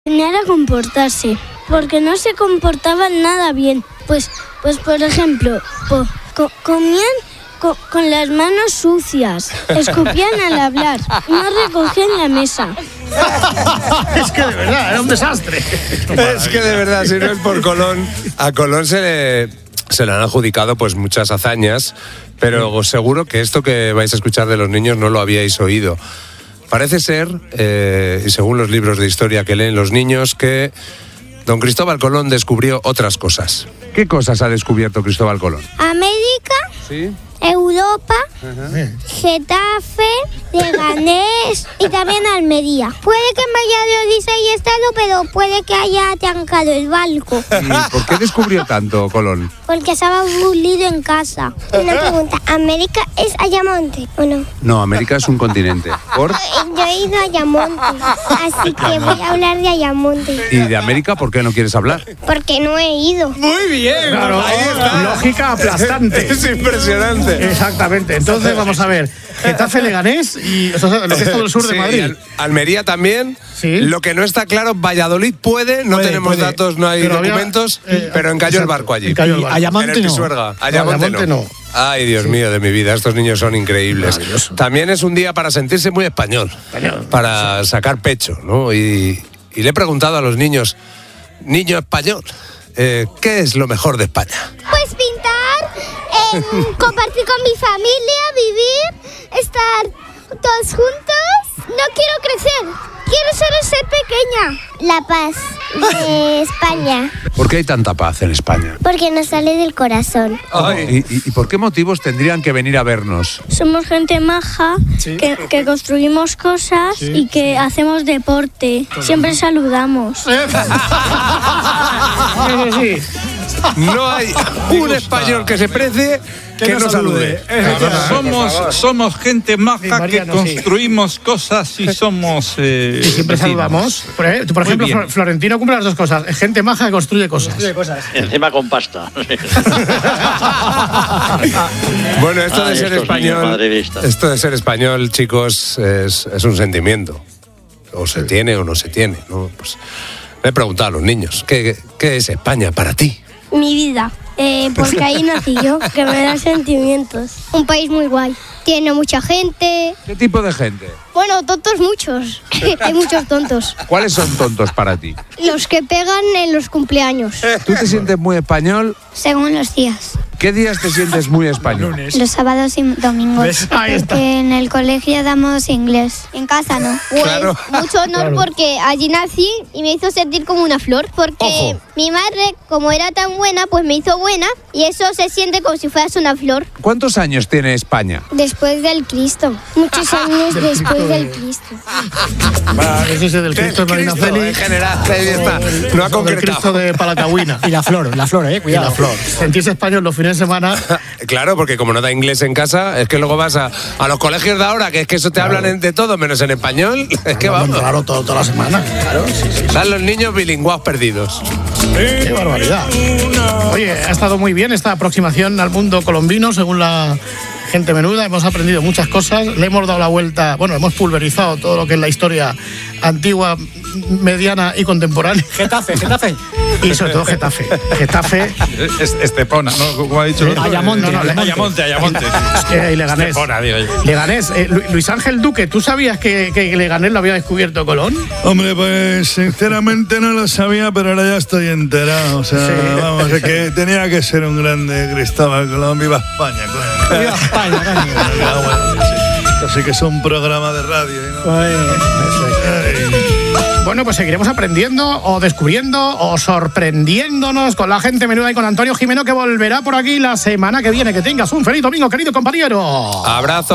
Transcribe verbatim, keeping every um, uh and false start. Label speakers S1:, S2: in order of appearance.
S1: Enseñar a comportarse, porque no se comportaban nada bien. Pues, pues por ejemplo, po, co, comían co, con las manos sucias, escupían al hablar, no recogían la mesa.
S2: Es que de verdad, era un desastre.
S3: Es que de verdad, si no es por Colón, a Colón se le, se le han adjudicado pues muchas hazañas, pero seguro que esto que vais a escuchar de los niños no lo habíais oído. Parece ser, eh, y según los libros de historia que leen los niños, que don Cristóbal Colón descubrió otras cosas. ¿Qué cosas ha descubierto Cristóbal Colón?
S1: América,
S3: ¿Sí?
S1: Europa,
S3: Ajá.
S1: Getafe, Leganés y también Almería. Puede que en Valladolid se haya estado, pero puede que haya atancado el barco.
S3: ¿Y por qué descubrió tanto Colón?
S1: Porque estaba aburrido en casa. Una pregunta, ¿América es Ayamonte o no?
S3: No, América es un continente. ¿Por?
S1: Yo he ido a Ayamonte, así que voy a hablar de Ayamonte.
S3: ¿Y de América por qué no quieres hablar?
S1: Porque no he ido.
S2: Muy bien. Claro,
S3: ahí está.
S2: lógica aplastante.
S3: Es impresionante.
S2: Exactamente. Entonces vamos a ver. Getafe, Leganés y o sea, lo que es todo el sur de
S3: Sí,
S2: Madrid.
S3: Al- Almería también.
S2: Sí.
S3: Lo que no está claro, Valladolid puede, no
S2: Puede,
S3: tenemos
S2: puede.
S3: datos, no hay
S2: Pero había,
S3: documentos,
S2: eh,
S3: pero encalló el
S2: exacto,
S3: barco allí.
S2: encalló el barco.
S4: Ayamonte
S3: en el
S4: no.
S3: Pisuerga.
S2: No,
S3: Ayamonte,
S2: Ayamonte
S3: no.
S2: no.
S3: Ay, Dios mío de mi vida, estos niños son increíbles.
S2: Maravilloso.
S3: También es un día para sentirse muy español,
S2: Español.
S3: para sacar pecho, ¿no? Y, y le he preguntado a los niños, niño español, eh, ¿qué es lo mejor de España?
S1: Pues pintar, eh, compartir con mi familia, vivir, estar todos juntos. No quiero crecer, quiero solo ser pequeña. La paz de España,
S3: ¿Por qué hay tanta paz en España?
S1: porque nos sale del corazón.
S3: ¿Y, y, y por qué motivos tendrían que venir a vernos?
S1: Somos gente maja,
S2: Sí.
S1: que, que construimos cosas
S2: Sí,
S1: y que hacemos deporte. Siempre saludamos.
S2: Eso sí.
S3: No hay un español que se precie que no salude.
S4: Somos, somos gente
S2: Sí,
S4: maja que
S2: Mariano, sí.
S4: construimos cosas y somos. Eh,
S2: Y siempre
S4: vecinos.
S2: saludamos. Por, eh, por ejemplo,
S4: bien.
S2: Flor- Florentino cumple las dos cosas. Es gente maja que construye cosas.
S5: Encima con pasta.
S3: Bueno, esto de
S5: Ay,
S3: ser
S5: estos niños
S3: español,
S5: madridistas.
S3: esto de ser español, chicos, es, es un sentimiento. O se tiene o no se tiene, ¿no? Pues le he preguntado a los niños, ¿qué, qué es España para ti?
S1: Mi vida, eh, porque ahí nací yo, que me da sentimientos. Un país muy guay. Tiene mucha gente.
S3: ¿Qué tipo de gente?
S1: Bueno, tontos muchos. Hay muchos tontos.
S3: ¿Cuáles son tontos para ti?
S1: Los que pegan en los cumpleaños.
S3: ¿Tú te sientes muy español?
S1: Según los días.
S3: ¿Qué días te sientes muy español?
S1: Los sábados y domingos.
S2: ¿Ves? Ahí está.
S1: Porque en el colegio damos inglés. En casa no.
S6: Pues
S3: Claro.
S6: mucho honor
S2: Claro.
S6: porque allí nací y me hizo sentir como una flor. Porque
S3: Ojo.
S6: mi madre, como era tan buena, pues me hizo buena y eso se siente como si fueras una flor.
S3: ¿Cuántos años tiene España?
S1: Después del Cristo. Muchos años
S2: Del
S1: después
S2: Cristo
S1: del
S2: de-
S1: Cristo.
S2: Va, ese es el del Cristo de Marina
S3: Cristo,
S2: Feli.
S3: en general, ahí está. No ha
S2: El del Cristo
S3: concretado.
S2: de Palacagüina.
S4: Y la flor, la flor, eh,
S2: Y
S4: cuidado.
S2: la flor. Sentirse español los fines de semana.
S3: Claro, porque como no da inglés en casa, es que luego vas a, a los colegios de ahora, que es que eso te hablan en- de todo, menos en español. Es que vamos.
S2: Claro, todo, toda la semana. Claro, sí, sí.
S3: Están los niños bilingües perdidos.
S2: Qué barbaridad. Oye, ha estado muy bien esta aproximación al mundo colombino, según la gente menuda. Hemos aprendido muchas cosas. Le hemos dado la vuelta, bueno, hemos pulverizado todo lo que es la historia antigua, mediana y contemporánea.
S4: Getafe, Getafe.
S2: Y sobre todo Getafe. Getafe
S4: Es- Estepona, ¿no? Como ha dicho el otro.
S2: Ayamonte,
S4: No, no,
S2: Ayamonte.
S4: Ayamonte, Ayamonte.
S2: eh, y Leganés.
S4: Estepona, digo yo.
S2: Leganés. Eh, Lu- Luis Ángel Duque, ¿tú sabías que, que Leganés lo había descubierto Colón?
S7: Hombre, pues sinceramente no lo sabía, pero ahora ya estoy enterado. O sea,
S2: Sí.
S7: vamos, es que tenía que ser un grande Cristóbal Colón. Viva España, coño.
S2: Viva España, coño.
S7: Ah, bueno, sí. Esto sí que es un programa de radio. ¿no? Ay.
S2: Bueno, pues seguiremos aprendiendo o descubriendo o sorprendiéndonos con la gente menuda y con Antonio Jimeno, que volverá por aquí la semana que viene. Que tengas un feliz domingo, querido compañero.
S3: Abrazo.